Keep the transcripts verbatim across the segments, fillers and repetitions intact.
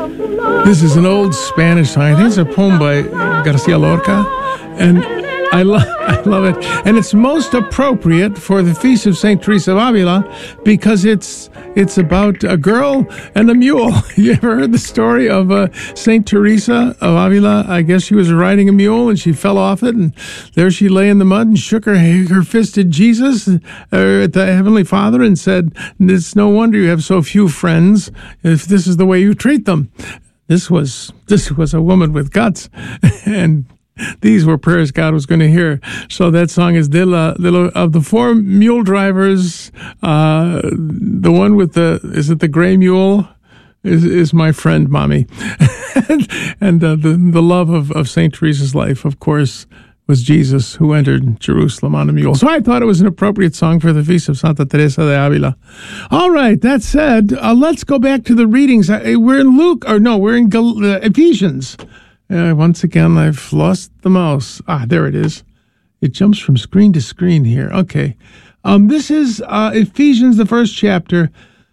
This is an old Spanish song. I think it's a poem by Garcia Lorca, and I love I love it. And it's most appropriate for the Feast of Saint Teresa of Avila because it's it's about a girl and a mule. You ever heard the story of uh, Saint Teresa of Avila? I guess she was riding a mule and she fell off it, and there she lay in the mud and shook her her fist at Jesus, uh, at the Heavenly Father, and said, "It's no wonder you have so few friends if this is the way you treat them." This was this was a woman with guts, and these were prayers God was going to hear. So that song is de la, de la, of the four mule drivers. Uh, the one with the is it the gray mule is is my friend, Mommy, and, and uh, the the love of, of Saint Teresa's life, of course, was Jesus, who entered Jerusalem on a mule. So I thought it was an appropriate song for the Feast of Santa Teresa de Avila. All right, that said, uh, let's go back to the readings. Uh, we're in Luke, or no, we're in Gal- uh, Ephesians. Uh, once again, I've lost the mouse. Ah, there it is. It jumps from screen to screen here. Okay. Um, this is uh, Ephesians, the first chapter.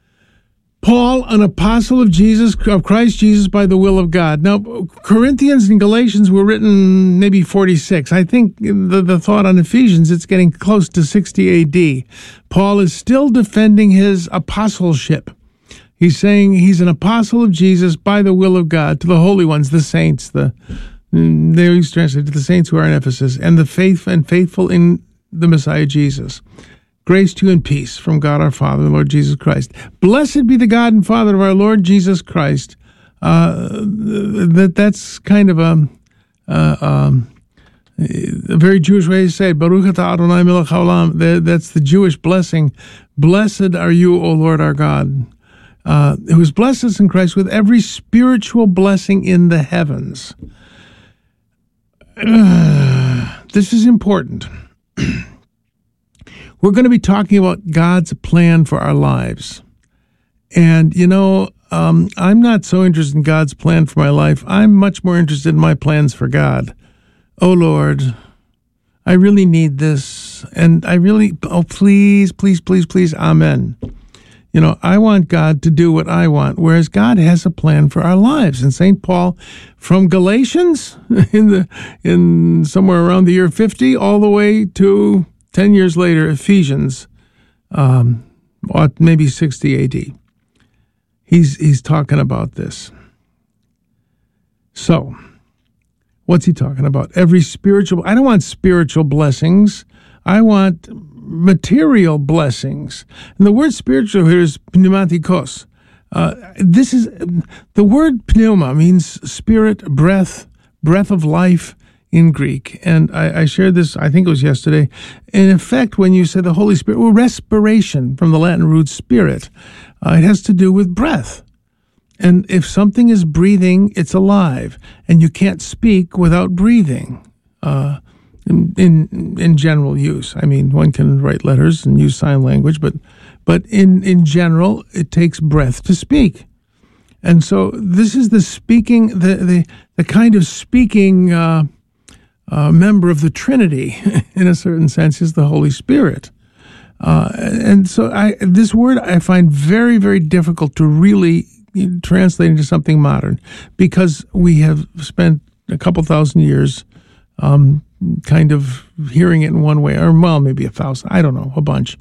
Paul, an apostle of Jesus, of Christ Jesus by the will of God. Now, Corinthians and Galatians were written maybe forty-six. I think the, the thought on Ephesians, it's getting close to sixty A D. Paul is still defending his apostleship. He's saying he's an apostle of Jesus by the will of God to the holy ones, the saints, the they always translate to the saints who are in Ephesus, and the faith and faithful in the Messiah Jesus. Grace to you and peace from God our Father, the Lord Jesus Christ. Blessed be the God and Father of our Lord Jesus Christ. Uh, that that's kind of a, uh, um, a very Jewish way to say it. Baruch atah Adonai melech haolam. That's the Jewish blessing. Blessed are you, O Lord our God, uh, who has blessed us in Christ with every spiritual blessing in the heavens. Uh, this is important. We're going to be talking about God's plan for our lives. And, you know, um, I'm not so interested in God's plan for my life. I'm much more interested in my plans for God. Oh, Lord, I really need this. And I really, oh, please, please, please, please, amen. You know, I want God to do what I want, whereas God has a plan for our lives. And Saint Paul, from Galatians, in the in somewhere around the year fifty, all the way to Ten years later, Ephesians, um, maybe sixty A D. He's he's talking about this. So, what's he talking about? Every spiritual. I don't want spiritual blessings. I want material blessings. And the word spiritual here is pneumatikos. Uh, this is the word pneuma means spirit, breath, breath of life. In Greek, and I, I shared this, I think it was yesterday. In effect, when you say the Holy Spirit, well, respiration from the Latin root spirit, uh, it has to do with breath. And if something is breathing, it's alive, and you can't speak without breathing. Uh, in, in in general use, I mean, one can write letters and use sign language, but but in in general, it takes breath to speak. And so this is the speaking, the the the kind of speaking. Uh, Uh, member of the Trinity, in a certain sense, is the Holy Spirit. Uh, and so I, this word I find very, very difficult to really translate into something modern, because we have spent a couple thousand years um, kind of hearing it in one way, or well, maybe a thousand, I don't know, a bunch.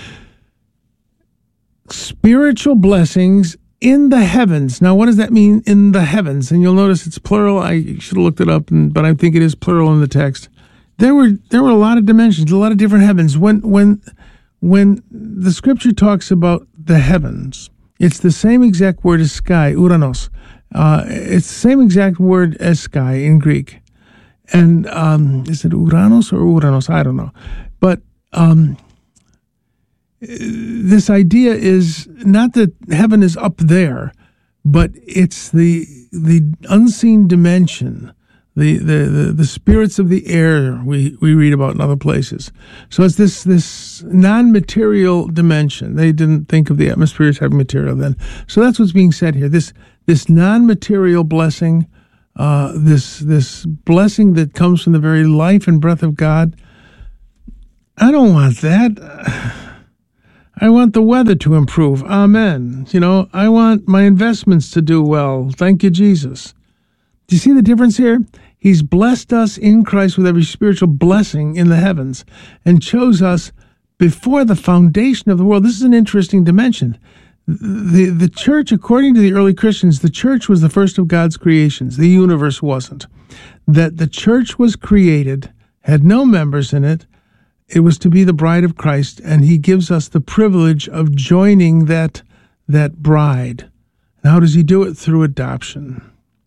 Spiritual blessings in the heavens. Now, what does that mean, in the heavens? And you'll notice it's plural. I should have looked it up, and, but I think it is plural in the text. There were there were a lot of dimensions, a lot of different heavens. When when when the Scripture talks about the heavens, it's the same exact word as sky, uranos. Uh, it's the same exact word as sky in Greek. And um, is it uranos or uranos? I don't know. But um, this idea is not that heaven is up there, but it's the the unseen dimension, the the, the, the spirits of the air we, we read about in other places. So it's this this non-material dimension. They didn't think of the atmosphere as having material then. So that's what's being said here. This this non-material blessing, uh, this this blessing that comes from the very life and breath of God. I don't want that. I want the weather to improve. Amen. You know, I want my investments to do well. Thank you, Jesus. Do you see the difference here? He's blessed us in Christ with every spiritual blessing in the heavens and chose us before the foundation of the world. This is an interesting dimension. The, the church, according to the early Christians, the church was the first of God's creations. The universe wasn't. That the church was created, had no members in it. It was to be the bride of Christ, and he gives us the privilege of joining that, that bride. And how does he do it? Through adoption.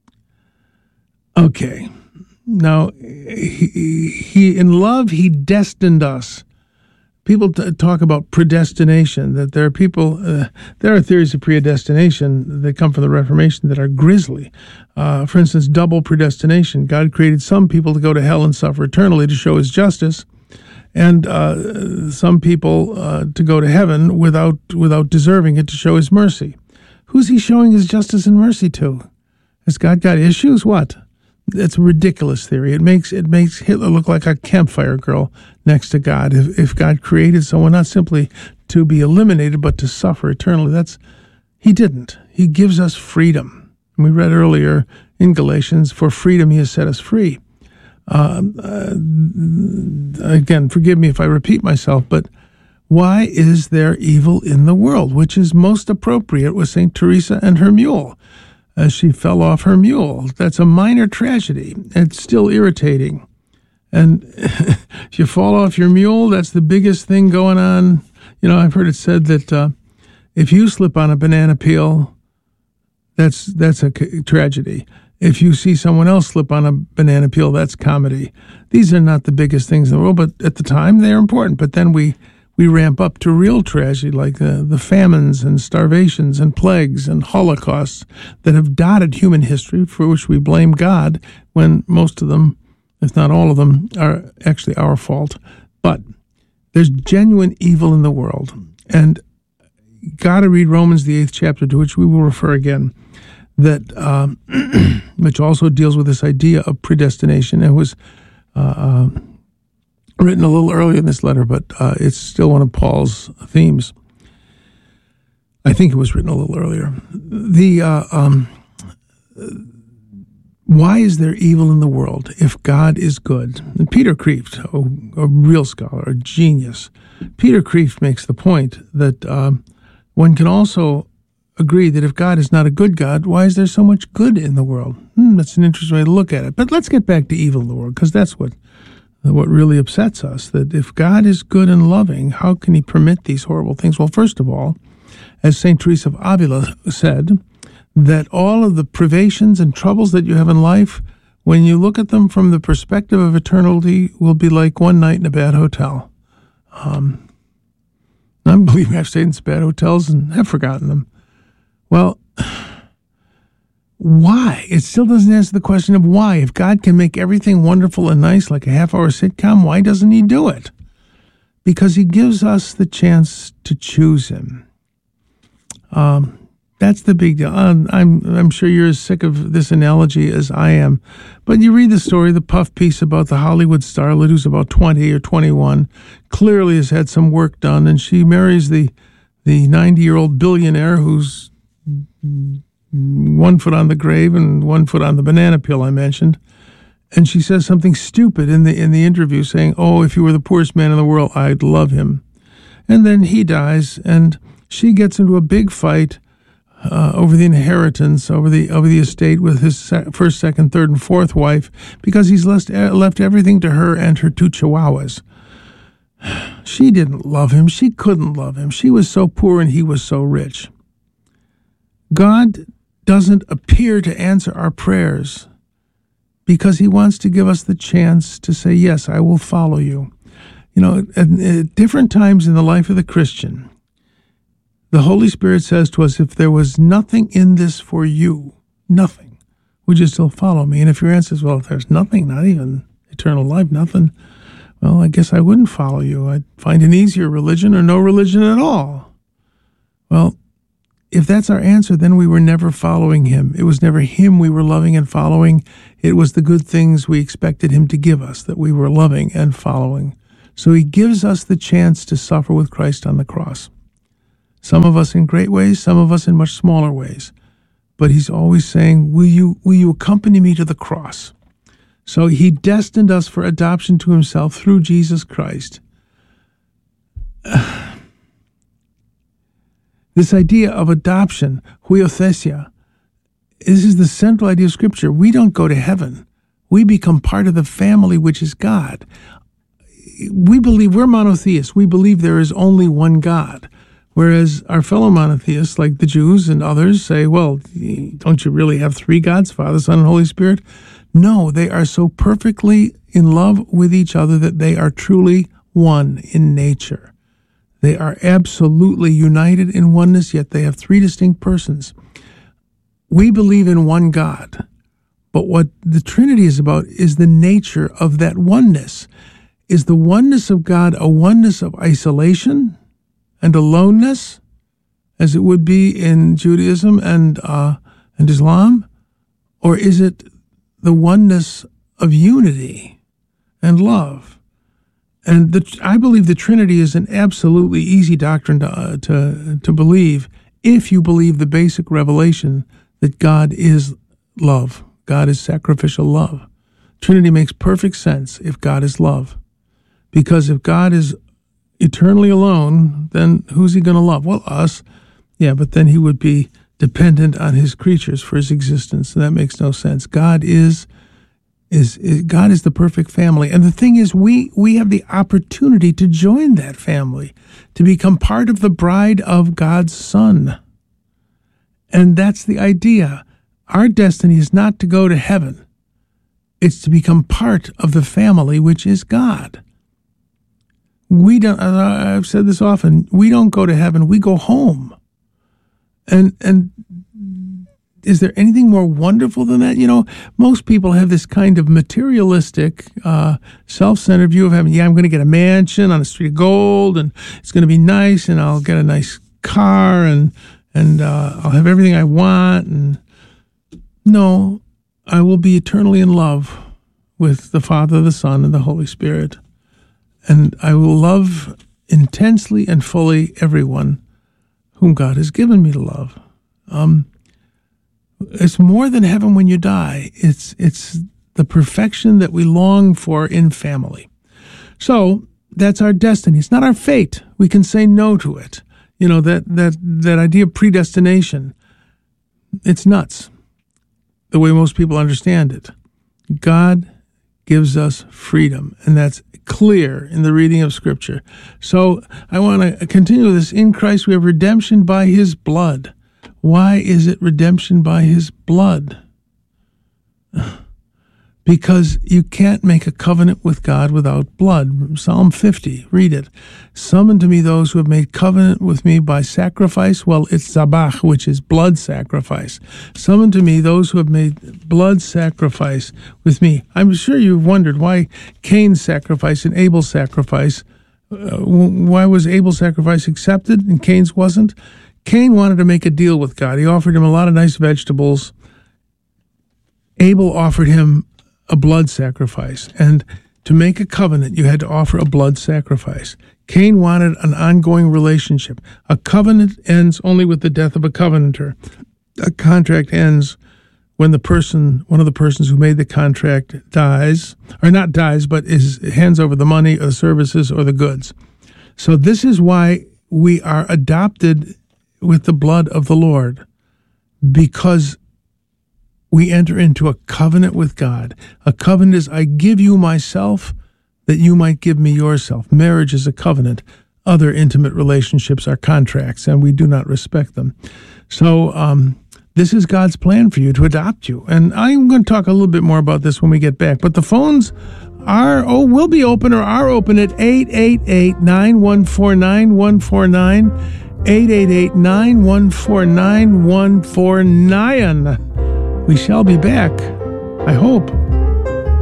Okay. Now, he, he in love, he destined us. People t- talk about predestination, that there are people, uh, there are theories of predestination that come from the Reformation that are grisly. Uh, for instance, double predestination. God created some people to go to hell and suffer eternally to show his justice, and uh, some people uh, to go to heaven without without deserving it to show his mercy. Who's he showing his justice and mercy to? Has God got issues? What? It's a ridiculous theory. It makes it makes Hitler look like a campfire girl next to God. If if God created someone not simply to be eliminated but to suffer eternally, that's he didn't. He gives us freedom. And we read earlier in Galatians, for freedom he has set us free. Uh, uh, again, forgive me if I repeat myself, but why is there evil in the world? Which is most appropriate with Saint Teresa and her mule. As she fell off her mule. That's a minor tragedy. It's still irritating. And if you fall off your mule, that's the biggest thing going on. You know, I've heard it said that uh, if you slip on a banana peel, that's that's a c- tragedy. If you see someone else slip on a banana peel, that's comedy. These are not the biggest things in the world, but at the time they're important. But then we we ramp up to real tragedy like the, the famines and starvations and plagues and holocausts that have dotted human history, for which we blame God when most of them, if not all of them, are actually our fault. But there's genuine evil in the world. And got to read Romans, the eighth chapter, to which we will refer again, that um, which also deals with this idea of predestination. It was uh, uh, written a little earlier in this letter, but uh, it's still one of Paul's themes. I think it was written a little earlier. The uh, um, why is there evil in the world if God is good? And Peter Kreeft, a, a real scholar, a genius, Peter Kreeft makes the point that um, one can also agree that if God is not a good God, why is there so much good in the world? Hmm, that's an interesting way to look at it. But let's get back to evil in the world, because that's what what really upsets us, that if God is good and loving, how can he permit these horrible things? Well, first of all, as Saint Teresa of Avila said, that all of the privations and troubles that you have in life, when you look at them from the perspective of eternity, will be like one night in a bad hotel. Um, I believe me, I've stayed in some bad hotels and have forgotten them. Well, why? It still doesn't answer the question of why. If God can make everything wonderful and nice like a half-hour sitcom, why doesn't he do it? Because he gives us the chance to choose him. Um, that's the big deal. I'm, I'm I'm sure you're as sick of this analogy as I am. But you read the story, the puff piece about the Hollywood starlet who's about twenty or twenty-one, clearly has had some work done, and she marries the the ninety-year-old billionaire who's one foot on the grave and one foot on the banana peel I mentioned. And she says something stupid in the in the interview, saying, oh, if he were the poorest man in the world, I'd love him. And then he dies, and she gets into a big fight uh, over the inheritance, over the over the estate with his se- first, second, third, and fourth wife, because he's left, uh, left everything to her and her two chihuahuas. She didn't love him. She couldn't love him. She was so poor and he was so rich. God doesn't appear to answer our prayers because he wants to give us the chance to say, yes, I will follow you. You know, at, at different times in the life of the Christian, the Holy Spirit says to us, if there was nothing in this for you, nothing, would you still follow me? And if your answer is, well, if there's nothing, not even eternal life, nothing, well, I guess I wouldn't follow you. I'd find an easier religion or no religion at all. Well, if that's our answer, then we were never following him. It was never him we were loving and following. It was the good things we expected him to give us that we were loving and following. So he gives us the chance to suffer with Christ on the cross. Some of us in great ways, some of us in much smaller ways. But he's always saying, will you, will you accompany me to the cross? So he destined us for adoption to himself through Jesus Christ. This idea of adoption, huiothesia, this is the central idea of Scripture. We don't go to heaven. We become part of the family, which is God. We believe we're monotheists. We believe there is only one God. Whereas our fellow monotheists, like the Jews and others, say, well, don't you really have three gods, Father, Son, and Holy Spirit? No, they are so perfectly in love with each other that they are truly one in nature. They are absolutely united in oneness, yet they have three distinct persons. We believe in one God, but what the Trinity is about is the nature of that oneness. Is the oneness of God a oneness of isolation and aloneness, as it would be in Judaism and uh, and Islam? Or is it the oneness of unity and love? And the, I believe the Trinity is an absolutely easy doctrine to, uh, to, to believe if you believe the basic revelation that God is love. God is sacrificial love. Trinity makes perfect sense if God is love. Because if God is eternally alone, then who's he going to love? Well, us. Yeah, but then he would be dependent on his creatures for his existence, and that makes no sense. God is, is, is God is the perfect family. And the thing is, we, we have the opportunity to join that family, to become part of the bride of God's Son. And that's the idea. Our destiny is not to go to heaven. It's to become part of the family, which is God. We don't, I've said this often, we don't go to heaven, we go home. And and is there anything more wonderful than that? You know, most people have this kind of materialistic, uh, self-centered view of heaven. Yeah, I'm going to get a mansion on a street of gold, and it's going to be nice, and I'll get a nice car, and and uh, I'll have everything I want. And no, I will be eternally in love with the Father, the Son, and the Holy Spirit. And I will love intensely and fully everyone whom God has given me to love. Um, it's more than heaven when you die. It's it's the perfection that we long for in family. So that's our destiny. It's not our fate. We can say no to it. You know, that that that idea of predestination, it's nuts, the way most people understand it. God gives us freedom, and that's clear in the reading of Scripture. So I want to continue this. In Christ we have redemption by his blood. Why is it redemption by his blood? Because you can't make a covenant with God without blood. Psalm fifty, read it. Summon to me those who have made covenant with me by sacrifice. Well, it's zabach, which is blood sacrifice. Summon to me those who have made blood sacrifice with me. I'm sure you've wondered why Cain's sacrifice and Abel's sacrifice, uh, why was Abel's sacrifice accepted and Cain's wasn't? Cain wanted to make a deal with God. He offered him a lot of nice vegetables. Abel offered him a blood sacrifice, and to make a covenant, you had to offer a blood sacrifice. Cain wanted an ongoing relationship. A covenant ends only with the death of a covenanter. A contract ends when the person, one of the persons who made the contract dies, or not dies, but is hands over the money or the services or the goods. So this is why we are adopted with the blood of the Lord, because we enter into a covenant with God. A covenant is, I give you myself that you might give me yourself. Marriage is a covenant. Other intimate relationships are contracts, and we do not respect them. So um, this is God's plan for you, to adopt you. And I'm going to talk a little bit more about this when we get back. But the phones are, oh, will be open or are open at eight eight eight, nine one four, nine one four nine, eight eight eight, nine one four, nine one four nine. We shall be back, I hope.